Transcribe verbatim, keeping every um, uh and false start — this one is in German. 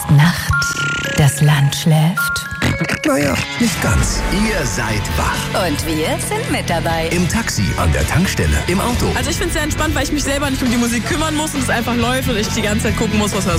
ist Nacht, das Land schläft. Naja, nicht ganz. Ihr seid wach. Und wir sind mit dabei. Im Taxi, an der Tankstelle, im Auto. Also ich finde es sehr entspannt, weil ich mich selber nicht um die Musik kümmern muss und es einfach läuft und ich die ganze Zeit gucken muss, was